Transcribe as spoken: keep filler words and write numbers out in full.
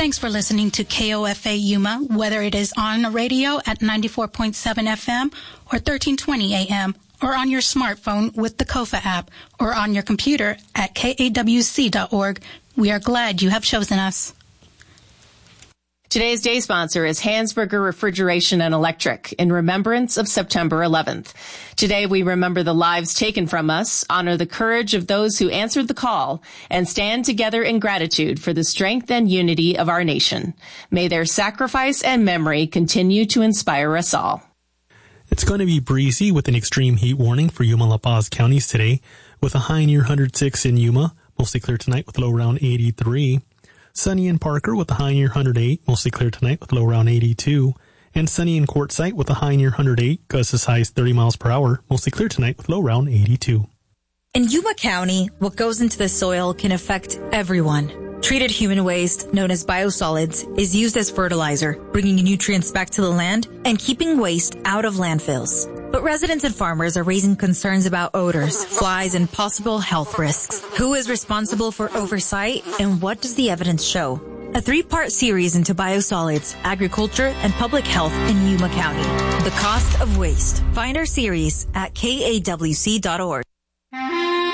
Thanks for listening to K O F A Yuma, whether it is on the radio at ninety-four point seven F M or thirteen twenty A M, or on your smartphone with the Kofa app, or on your computer at K A W C dot org. We are glad you have chosen us. Today's day sponsor is Hansberger Refrigeration and Electric in remembrance of September eleventh. Today we remember the lives taken from us, honor the courage of those who answered the call, and stand together in gratitude for the strength and unity of our nation. May their sacrifice and memory continue to inspire us all. It's going to be breezy with an extreme heat warning for Yuma, La Paz counties today, with a high near one hundred six in Yuma, mostly clear tonight with a low around eighty-three. Sunny in Parker with a high near one hundred eight, mostly clear tonight with a low around eighty-two. And sunny in Quartzsite with a high near one hundred eight, gusts as high as thirty miles per hour, mostly clear tonight with low around eighty-two. In Yuma County, what goes into the soil can affect everyone. Treated human waste, known as biosolids, is used as fertilizer, bringing nutrients back to the land and keeping waste out of landfills. But residents and farmers are raising concerns about odors, flies, and possible health risks. Who is responsible for oversight, and what does the evidence show? A three-part series into biosolids, agriculture, and public health in Yuma County. The Cost of Waste. Find our series at K A W C dot org.